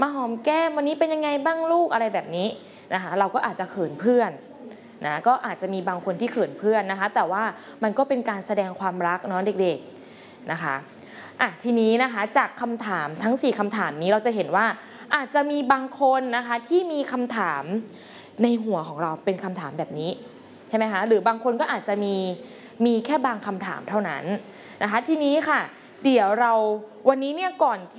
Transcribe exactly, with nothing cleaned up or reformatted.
มาหอมแก้มวันนี้เป็นยังไงบ้างลูกอะไรแบบนี้นะคะเราก็อาจจะเขินเพื่อนนะก็อาจจะมีบางคนที่เขินเพื่อนนะคะแต่ว่ามันก็เป็นการแสดงความรักเนาะเด็กๆนะคะอ่ะทีนี้นะคะจากคำถามทั้งสี่คำถามนี้เราจะเห็นว่าอาจจะมีบางคนนะคะที่มีคำถามในหัวของเราเป็นคำถามแบบนี้ใช่ไหมคะหรือบางคนก็อาจจะมีมีแค่บางคำถามเท่านั้นนะคะทีนี้ค่ะเดี๋ยวเราวันนี้เนี่ยก่อน